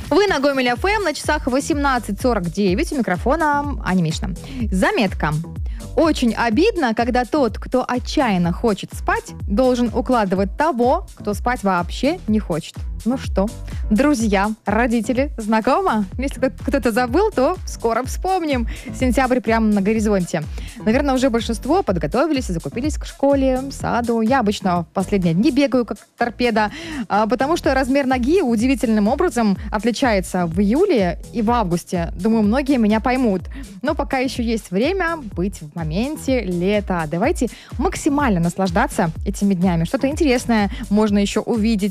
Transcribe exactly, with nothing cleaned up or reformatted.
Вы на Гомель эф эм, на часах восемнадцать сорок девять. У микрофона Аня Мишна. Заметка. Очень обидно, когда тот, кто отчаянно хочет спать, должен укладывать того, кто спать вообще не хочет. Ну что, друзья, родители, знакомо? Если кто-то забыл, то скоро вспомним. Сентябрь прямо на горизонте. Наверное, уже большинство подготовились и закупились к школе, саду. Я обычно в последние дни бегаю, как торпеда, потому что размер ноги удивительным образом отличается в июле и в августе. Думаю, многие меня поймут. Но пока еще есть время быть в моменте лета. Давайте максимально наслаждаться этими днями. Что-то интересное можно еще увидеть.